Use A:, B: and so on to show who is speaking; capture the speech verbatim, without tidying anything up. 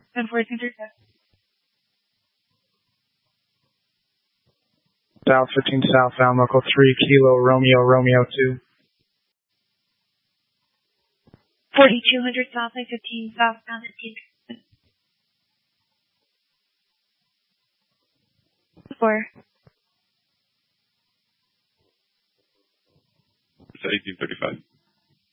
A: ten fourteen intercept.
B: South fifteen southbound, local three, Kilo Romeo, Romeo two.
A: forty-two hundred Southline fifteen southbound at T. Four.
C: It's eighteen thirty-five.